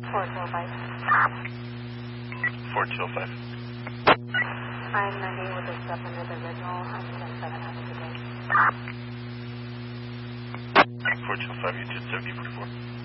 425. 4205. I'm 98 with the stuff under the original. I'm 7 have a good day. 4205, you did 7044.